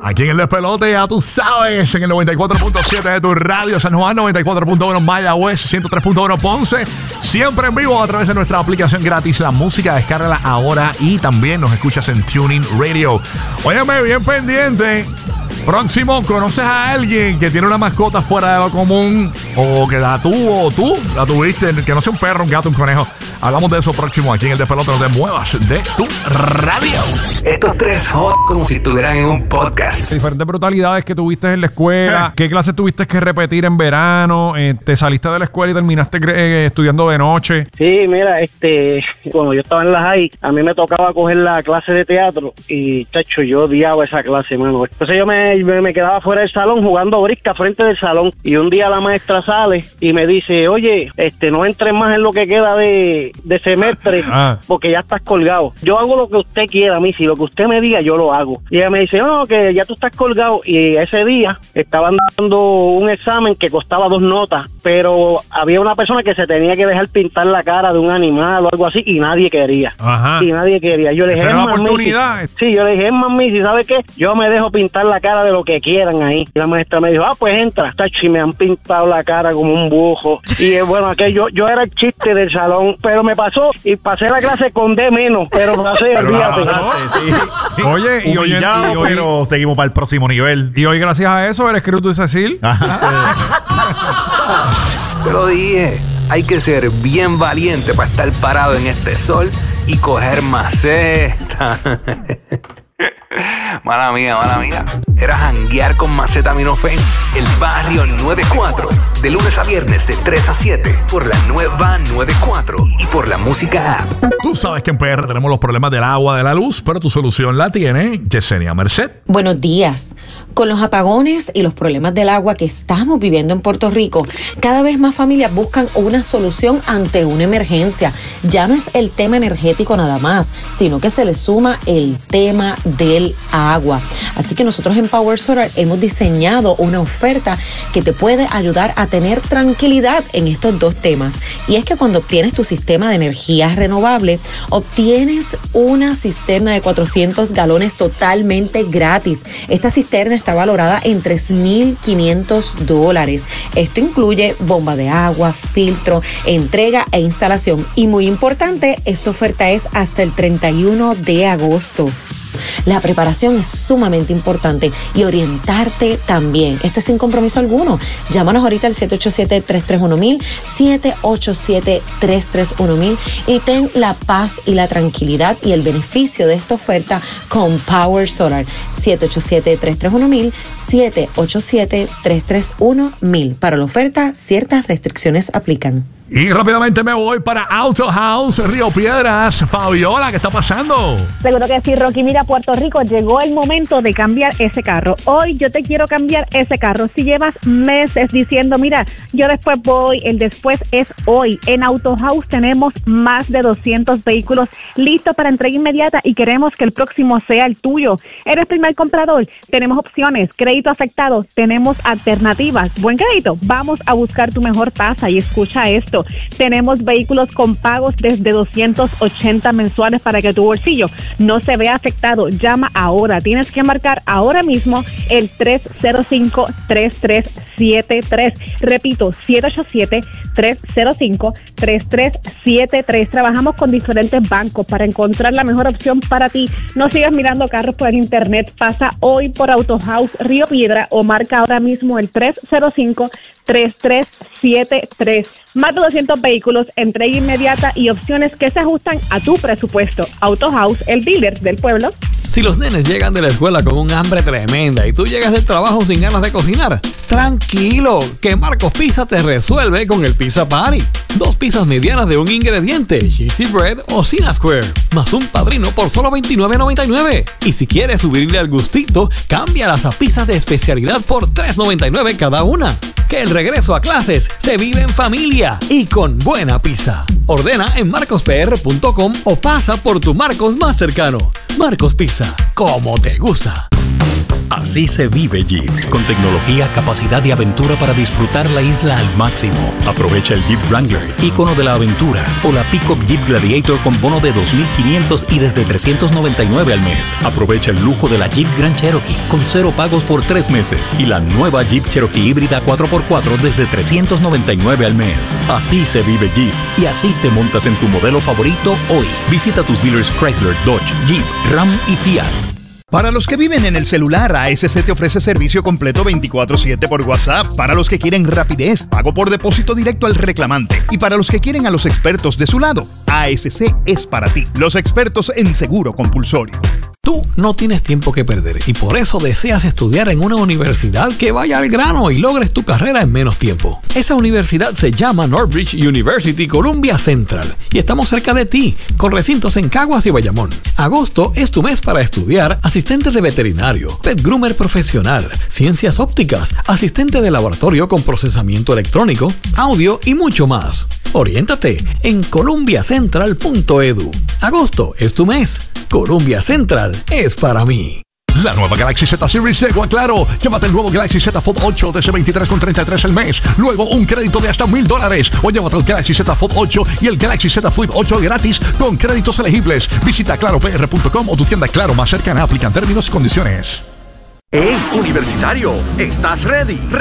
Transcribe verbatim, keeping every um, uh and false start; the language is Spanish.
Aquí en el despelote, ya tú sabes, en el noventa y cuatro punto siete de tu radio San Juan, noventa y cuatro punto uno Mayagüez, ciento tres punto uno Ponce. Siempre en vivo a través de nuestra aplicación gratis La Música. Descárgala ahora y también nos escuchas en Tuning Radio. Óyeme, bien pendiente. Próximo, ¿conoces a alguien que tiene una mascota fuera de lo común? O que la tuvo, o tú la tuviste, que no sea un perro, un gato, un conejo. Hablamos de eso próximo aquí en el despelote. No te muevas de tu radio. Estos tres hot como si estuvieran en un podcast. Diferentes brutalidades que tuviste en la escuela. ¿Qué clases tuviste que repetir en verano? Eh, ¿Te saliste de la escuela y terminaste eh, estudiando de noche? Sí, mira, este, cuando yo estaba en la high, a mí me tocaba coger la clase de teatro y, chacho, yo odiaba esa clase, mano. Entonces yo me, me, me quedaba fuera del salón jugando brisca frente del salón y un día la maestra sale y me dice, oye, este, no entres más en lo que queda de, de semestre ah. porque ya estás colgado. Yo hago lo que usted quiera, a mí, si lo que usted me diga, yo lo hago. Y ella me dice, no, que ya tú estás colgado. Y ese día estaban dando un examen que costaba dos notas, pero había una persona que se tenía que dejar pintar la cara de un animal o algo así y nadie quería. Ajá. Y nadie quería. Yo le dije, ¿esa era la oportunidad? Si, sí, yo le dije, es mami, si ¿sabe qué? Yo me dejo pintar la cara de lo que quieran ahí. Y la maestra me dijo, ah, pues entra. Tacho, y me han pintado la cara como un bujo. Y eh, bueno, aquello, yo, yo era el chiste del salón, pero me pasó y pasé la clase con D menos, pero pasé, olvídate. Sí. Oye, y hoy, Humillado, y hoy, pero seguimos para el próximo nivel. Y hoy, gracias a eso, eres Cruz y Cecil. Pero dije, hay que ser bien valiente para estar parado en este sol y coger maceta. Mala mía, mala mía. Era janguear con Macetaminofen, el barrio noventa y cuatro. De lunes a viernes de tres a siete por la nueva noventa y cuatro y por la música app. Tú sabes que en P R tenemos los problemas del agua, de la luz, pero tu solución la tiene Yesenia Merced. Buenos días. Con los apagones y los problemas del agua que estamos viviendo en Puerto Rico, cada vez más familias buscan una solución ante una emergencia. Ya no es el tema energético nada más, sino que se le suma el tema del agua. Así que nosotros en Power Solar hemos diseñado una oferta que te puede ayudar a tener tranquilidad en estos dos temas. Y es que cuando obtienes tu sistema de energía renovable, obtienes una cisterna de cuatrocientos galones totalmente gratis. Esta cisterna está valorada en tres mil quinientos dólares. Esto incluye bomba de agua, filtro, entrega e instalación. Y muy importante, esta oferta es hasta el treinta y uno de agosto. La preparación es sumamente importante y orientarte también. Esto es sin compromiso alguno. Llámanos ahorita al siete ocho siete, tres tres uno mil, siete ocho siete, tres tres uno mil y ten la paz y la tranquilidad y el beneficio de esta oferta con Power Solar. siete ocho siete, tres tres uno mil, siete ocho siete, tres tres uno mil. Para la oferta, ciertas restricciones aplican. Y rápidamente me voy para Auto House, Río Piedras. Fabiola, ¿qué está pasando? Seguro que sí, Rocky. Mira, Puerto Rico, llegó el momento de cambiar ese carro. Hoy yo te quiero cambiar ese carro. Si llevas meses diciendo, mira, yo después voy, el después es hoy. En Auto House tenemos más de doscientos vehículos listos para entrega inmediata y queremos que el próximo sea el tuyo. ¿Eres primer comprador? Tenemos opciones. Crédito aceptado. Tenemos alternativas. ¿Buen crédito? Vamos a buscar tu mejor tasa y escucha esto. Tenemos vehículos con pagos desde doscientos ochenta mensuales para que tu bolsillo no se vea afectado. Llama ahora. Tienes que marcar ahora mismo el tres cero cinco, tres tres siete tres. Repito, siete ocho siete, tres cero cinco, tres tres siete tres. Trabajamos con diferentes bancos para encontrar la mejor opción para ti. No sigas mirando carros por el internet. Pasa hoy por Auto House Río Piedra o marca ahora mismo el tres cero cinco, tres tres siete tres. Más de doscientos vehículos, entrega inmediata y opciones que se ajustan a tu presupuesto. Auto House, el dealer del pueblo. Si los nenes llegan de la escuela con un hambre tremenda y tú llegas del trabajo sin ganas de cocinar, tranquilo, que Marcos Pizza te resuelve con el Pizza Party. Dos pizzas medianas de un ingrediente, Cheesy Bread o Cina Square, más un padrino por solo veintinueve noventa y nueve. Y si quieres subirle al gustito, cámbialas a pizzas de especialidad por tres noventa y nueve cada una. Que el regreso a clases se vive en familia y con buena pizza. Ordena en marcos p r punto com o pasa por tu Marcos más cercano. Marcos Pizza, como te gusta. Así se vive Jeep. Con tecnología, capacidad y aventura para disfrutar la isla al máximo. Aprovecha el Jeep Wrangler, ícono de la aventura, o la Pickup Jeep Gladiator con bono de dos mil quinientos y desde trescientos noventa y nueve al mes. Aprovecha el lujo de la Jeep Grand Cherokee con cero pagos por tres meses y la nueva Jeep Cherokee híbrida cuatro por cuatro desde trescientos noventa y nueve al mes. Así se vive Jeep y así te montas en tu modelo favorito hoy. Visita tus dealers Chrysler, Dodge, Jeep, Ram y Fiat. Para los que viven en el celular, A S C te ofrece servicio completo veinticuatro siete por WhatsApp. Para los que quieren rapidez, pago por depósito directo al reclamante. Y para los que quieren a los expertos de su lado, A S C es para ti. Los expertos en seguro compulsorio. Tú no tienes tiempo que perder y por eso deseas estudiar en una universidad que vaya al grano y logres tu carrera en menos tiempo. Esa universidad se llama Northbridge University Columbia Central y estamos cerca de ti, con recintos en Caguas y Bayamón. Agosto es tu mes para estudiar asistente de veterinario, pet groomer profesional, ciencias ópticas, asistente de laboratorio con procesamiento electrónico, audio y mucho más. Oriéntate en columbia central punto e d u. Agosto es tu mes. Columbia Central es para mí. La nueva Galaxy Z Series llegó a Claro. Llévate el nuevo Galaxy Z Fold ocho desde veintitrés con treinta y tres el mes. Luego un crédito de hasta mil dólares. O llévate el Galaxy Z Fold ocho y el Galaxy Z Flip ocho gratis con créditos elegibles. Visita claro p r punto com o tu tienda Claro más cercana. Aplican términos y condiciones. ¡Hey, universitario! ¿Estás ready?